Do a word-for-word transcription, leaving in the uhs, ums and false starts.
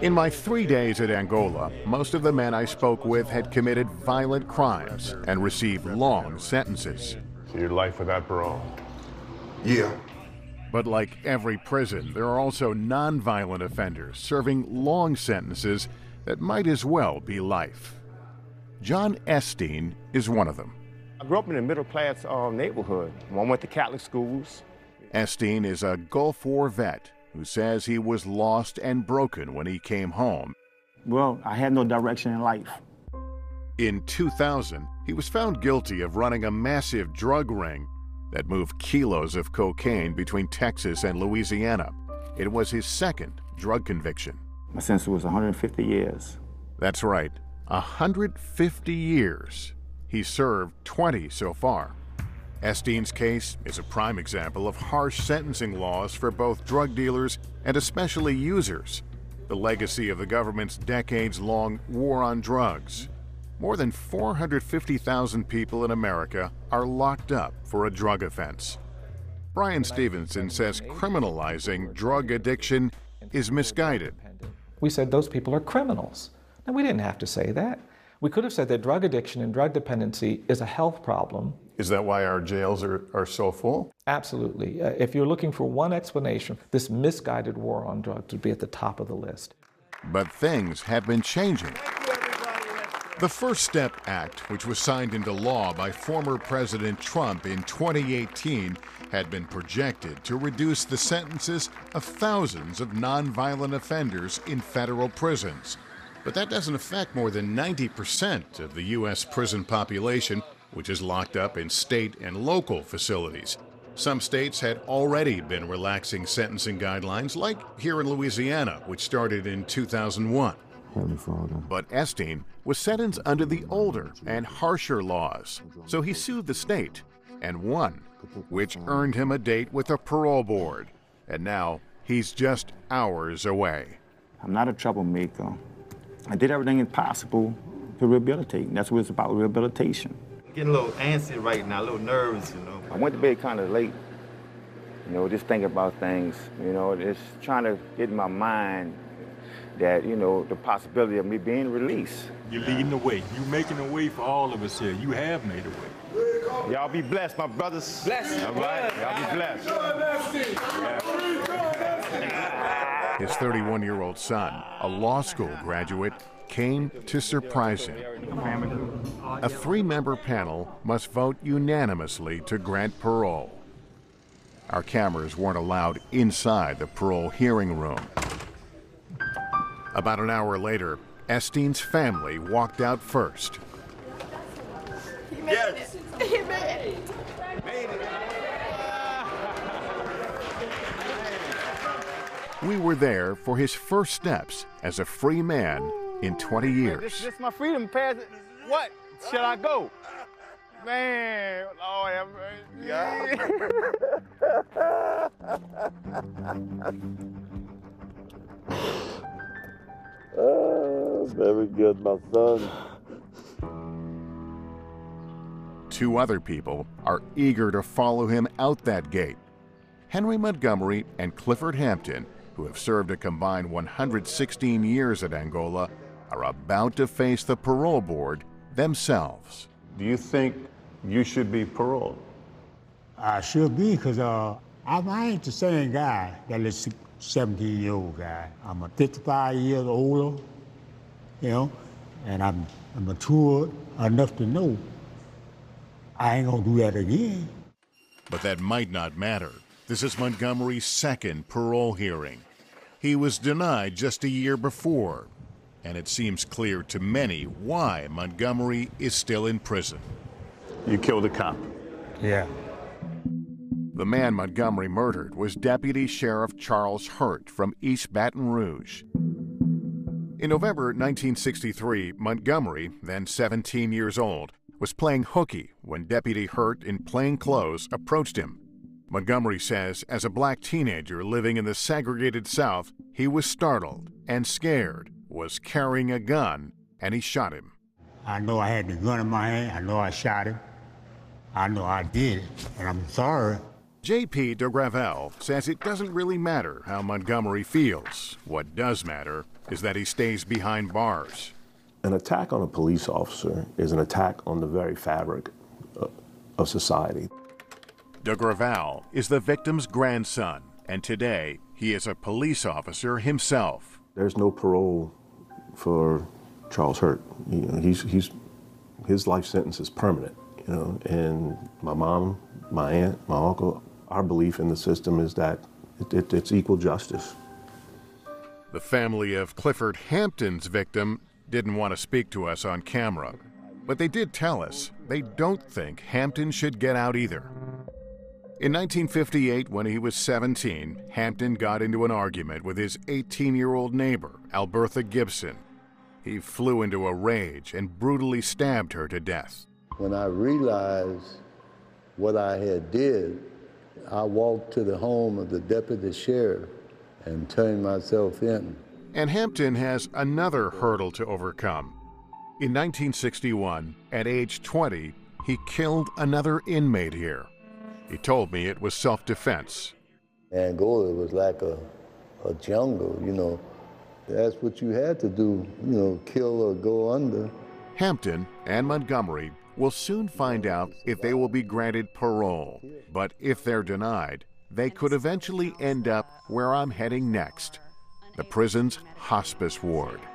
In my three days at Angola, most of the men I spoke with had committed violent crimes and received long sentences. So your life without parole? Yeah. But like every prison, there are also non-violent offenders serving long sentences that might as well be life. John Esteen is one of them. I grew up in a middle-class uh, neighborhood. I went to Catholic schools. Esteen is a Gulf War vet who says he was lost and broken when he came home. Well, I had no direction in life. In two thousand, he was found guilty of running a massive drug ring that moved kilos of cocaine between Texas and Louisiana. It was his second drug conviction. My sentence was one hundred fifty years. That's right, one hundred fifty years. He served twenty so far. Esteen's case is a prime example of harsh sentencing laws for both drug dealers and especially users, the legacy of the government's decades-long war on drugs. More than four hundred fifty thousand people in America are locked up for a drug offense. Brian Stevenson says criminalizing drug addiction is misguided. We said those people are criminals. Now, we didn't have to say that. We could have said that drug addiction and drug dependency is a health problem. Is that why our jails are, are so full? Absolutely. Uh, if you're looking for one explanation, this misguided war on drugs would be at the top of the list. But things have been changing. The First Step Act, which was signed into law by former President Trump in twenty eighteen, had been projected to reduce the sentences of thousands of nonviolent offenders in federal prisons. But that doesn't affect more than ninety percent of the U S prison population, which is locked up in state and local facilities. Some states had already been relaxing sentencing guidelines, like here in Louisiana, which started in two thousand one. But Esteen was sentenced under the older and harsher laws, so he sued the state and won, which earned him a date with a parole board. And now he's just hours away. I'm not a troublemaker. I did everything possible to rehabilitate, and that's what it's about, rehabilitation. Getting a little antsy right now, a little nervous, you know. I went to bed kind of late, you know, just thinking about things, you know, just trying to get in my mind that, you know, the possibility of me being released. You're leading the way. You're making a way for all of us here. You have made a way. Y'all be blessed, my brothers. Blessed. All right, y'all be blessed. Yeah. His thirty-one-year-old son, a law school graduate, came to surprise him. A three-member panel must vote unanimously to grant parole. Our cameras weren't allowed inside the parole hearing room. About an hour later, Esteen's family walked out first. He made yes. it. He made it. Made it. We were there for his first steps as a free man in twenty years. This, this is my freedom pass. What shall I go? Man, Lord have mercy. Oh, very good, my son. Two other people are eager to follow him out that gate. Henry Montgomery and Clifford Hampton, who have served a combined one hundred sixteen years at Angola, are about to face the parole board themselves. Do you think you should be paroled? I should be, because uh, I ain't the same guy that is seventeen-year-old guy. I'm a fifty-five years older, you know, and I'm, I'm matured enough to know I ain't gonna do that again. But that might not matter. This is Montgomery's second parole hearing. He was denied just a year before, and it seems clear to many why Montgomery is still in prison. You killed a cop. Yeah. The man Montgomery murdered was Deputy Sheriff Charles Hurt from East Baton Rouge. In November nineteen sixty-three, Montgomery, then seventeen years old, was playing hooky when Deputy Hurt in plain clothes approached him. Montgomery says as a black teenager living in the segregated South, he was startled and scared, was carrying a gun, and he shot him. I know I had the gun in my hand. I know I shot him. I know I did it, and I'm sorry. J P de Gravel says it doesn't really matter how Montgomery feels. What does matter is that he stays behind bars. An attack on a police officer is an attack on the very fabric of society. De Gravel is the victim's grandson, and today he is a police officer himself. There's no parole for Charles Hurt. You know, he's, he's, his life sentence is permanent. You know, and my mom, my aunt, my uncle, our belief in the system is that it, it, it's equal justice. The family of Clifford Hampton's victim didn't want to speak to us on camera, but they did tell us they don't think Hampton should get out either. In nineteen fifty-eight, when he was seventeen, Hampton got into an argument with his eighteen-year-old neighbor, Albertha Gibson. He flew into a rage and brutally stabbed her to death. When I realized what I had did, I walked to the home of the deputy sheriff and turned myself in. And Hampton has another hurdle to overcome. In nineteen sixty-one, at age twenty, he killed another inmate here. He told me it was self-defense. Angola was like a, a jungle, you know. That's what you had to do, you know, kill or go under. Hampton and Montgomery will soon find out if they will be granted parole. But if they're denied, they could eventually end up where I'm heading next, the prison's hospice ward.